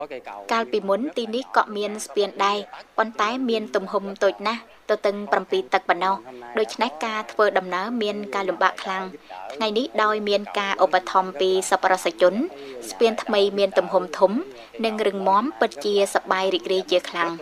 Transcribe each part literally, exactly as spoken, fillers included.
កាលពីមុនទីនេះក៏មានស្ពានដែរប៉ុន្តែមានទំហំតូចណាស់ទៅទាំងប្រាំពីរទឹកប៉ុណ្ណោះដូច្នេះការធ្វើដំណើរមានការលំបាកខ្លាំងថ្ងៃនេះដោយមានការឧបត្ថម្ភពីសប្បុរសជនស្ពានថ្មីមានទំហំធំនិងរឹងមាំពិតជាសប្បាយរីករាយជាខ្លាំង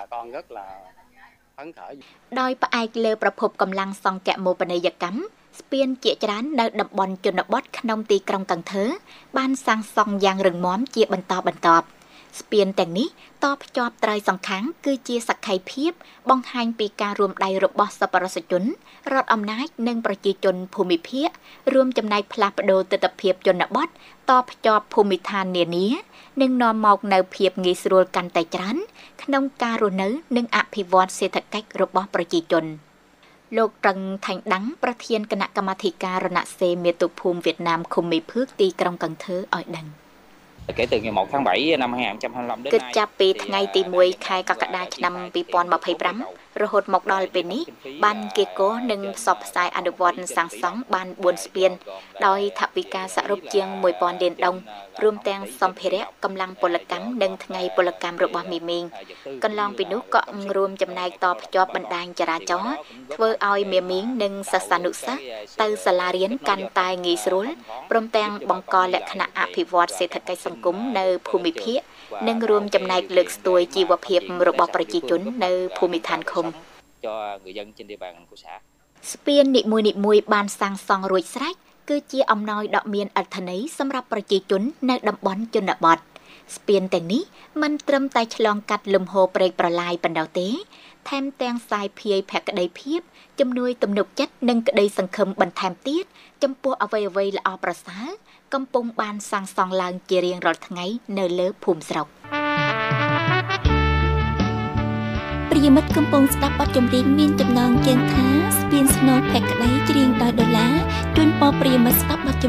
ដោយផ្អែកលើប្រភពកម្លាំងសង្កមោបនីយកម្មស្ពានជាច្រើននៅតំបន់ជនបទក្នុងទីក្រុងកន្ធើបានសាងសង់យ៉ាងរឹងមាំជាបន្តបន្ទាប់ស្ពានទាំងនេះតភ្ជាប់ត្រៃសងខាងគឺជាសក្ខីភាពបង្ហាញពីការរួមដៃរបស់សប្បុរសជនរដ្ឋអំណាចនិងប្រជាជនភូមិភាគរួមចំណែកផ្លាស់ប្ដូរទិដ្ឋភាពជនបទតភ្ជាប់ភូមិឋាននានានិងនាំមកនូវភាពងាយស្រួលកាន់តែច្រើនក្នុងការរស់នៅនិងអភិវឌ្ឍសេដ្ឋកិច្ចរបស់ប្រជាជនលោកត្រឹងថៃដាំងប្រធានគណៈកម្មាធិការរណសេមាតុភូមិវៀតណាមឃុំមេភឿកទីក្រុងកន្ធើឲ្យដឹង kể từ ngày một tháng bảy năm hai nghìn không trăm hai mươi lăm đến គិតចាប់ពីថ្ងៃទីមួយខែកក្កដាឆ្នាំពីរពាន់ម្ភៃប្រាំរហូតមកដល់ពេលនេះបានគៀកោនិងផ្សព្វផ្សាយអនុវត្តសាងសង់បានបួនស្ពានដោយថវិកាសរុបជាងមួយពាន់លានដុងរួមទាំងសម្ភារៈកម្លាំងពលកម្មនិងថ្ងៃពលកម្មរបស់មីមីងកន្លងពីនោះក៏រួមចំណែកតភ្ជាប់បណ្ដាញចរាចរណ៍ធ្វើឲ្យមីមីងនិងសិស្សានុសិស្សទៅសាលារៀនកាន់តែងាយស្រួលព្រមទាំងបង្កលក្ខណៈអភិវឌ្ឍសេដ្ឋកិច្ចសង្គមនៅភូមិភាគនិងរួមចំណែកលើកស្ទួយជីវភាពរបស់ប្រជាជននៅភូមិឋានឃុំស្ពាននីមួយៗបានសាងសង់រួចស្រេចគឺជាអំណោយដ៏មានអត្ថន័យសម្រាប់ប្រជាជននៅតំបន់ជនបទស្ពានទាំងនេះមិនត្រឹមតែឆ្លងកាត់លំហូរព្រែកប្រឡាយប៉ុណ្ណោះទេថែមទាំងសាយភាយភក្តីភាពជំនួយទំនុកចិត្តនិងក្តីសង្ឃឹមបន្ថែមទៀតចំពោះអ្វីអ្វីល្អប្រសើរកំពុងបានសាងសង់ឡើងជារៀងរាល់ថ្ងៃនៅលើភូមិស្រុកប្រិយមិត្តកំពុងស្ដាប់បទចម្រៀងមានចំណងជើងថាស្ពានស្នូលភក្តីច្រៀងដោយដុល្លារជូនពរប្រិយមិត្តស្ដាប់បទ